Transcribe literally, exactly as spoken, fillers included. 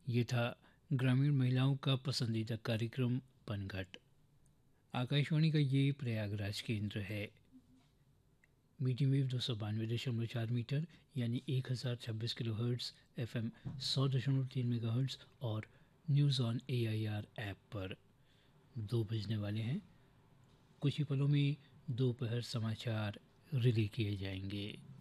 ये था ग्रामीण महिलाओं का पसंदीदा कार्यक्रम पनघट। आकाशवाणी का ये प्रयागराज केंद्र है। मीडियम वेव दो सौ बानवे दशमलव चार मीटर यानी एक हज़ार छब्बीस किलो हर्ट्स, एफ एम सौ दशमलव तीन मेगा हर्ट्स और news on A I R app पर। दो बजने वाले हैं। कुछ ही पलों में दोपहर समाचार रिले किए जाएंगे।